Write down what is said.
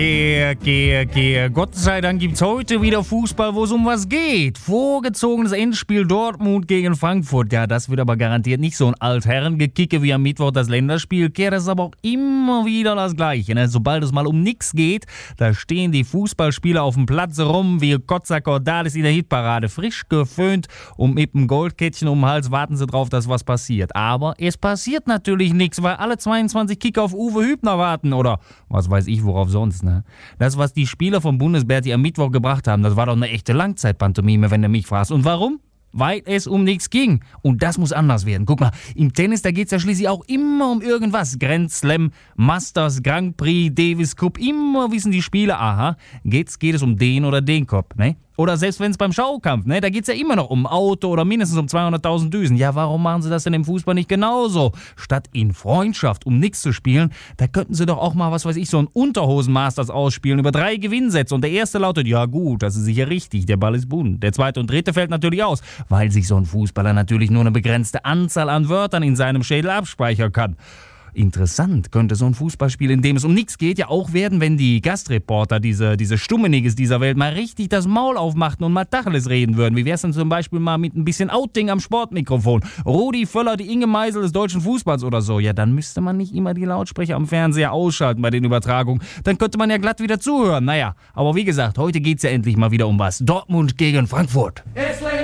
Gott sei Dank gibt's heute wieder Fußball, wo es um was geht. Vorgezogenes Endspiel Dortmund gegen Frankfurt. Ja, das wird aber garantiert nicht so ein Altherrengekicke wie am Mittwoch das Länderspiel. Das ist aber auch immer wieder das Gleiche. Ne? Sobald es mal um nichts geht, da stehen die Fußballspieler auf dem Platz rum wie Kotzer Cordalis in der Hitparade. Frisch geföhnt und mit dem Goldkettchen um den Hals warten sie drauf, dass was passiert. Aber es passiert natürlich nichts, weil alle 22 Kicker auf Uwe Hübner warten. Oder was weiß ich, worauf sonst, ne? Das, was die Spieler von Bundesberti am Mittwoch gebracht haben, das war doch eine echte Langzeitpantomime, wenn du mich fragst. Und warum? Weil es um nichts ging. Und das muss anders werden. Guck mal, im Tennis, da geht's ja schließlich auch immer um irgendwas. Grand Slam, Masters, Grand Prix, Davis Cup. Immer wissen die Spieler, aha, geht es um den oder den Kopf, ne? Oder selbst wenn es beim Schaukampf, ne, da geht's ja immer noch um Auto oder mindestens um 200.000 Düsen. Ja, warum machen sie das denn im Fußball nicht genauso? Statt in Freundschaft um nichts zu spielen, da könnten sie doch auch mal, was weiß ich, so ein Unterhosen-Masters ausspielen über 3 Gewinnsätze. Und der erste lautet, ja gut, das ist sicher richtig, der Ball ist bunt. Der zweite und dritte fällt natürlich aus, weil sich so ein Fußballer natürlich nur eine begrenzte Anzahl an Wörtern in seinem Schädel abspeichern kann. Interessant könnte so ein Fußballspiel, in dem es um nichts geht, ja auch werden, wenn die Gastreporter, diese Stummeniges dieser Welt, mal richtig das Maul aufmachten und mal Tacheles reden würden. Wie wär's denn zum Beispiel mal mit ein bisschen Outing am Sportmikrofon? Rudi Völler, die Inge Meisel des deutschen Fußballs oder so. Ja, dann müsste man nicht immer die Lautsprecher am Fernseher ausschalten bei den Übertragungen. Dann könnte man ja glatt wieder zuhören. Naja, aber wie gesagt, heute geht's ja endlich mal wieder um was. Dortmund gegen Frankfurt.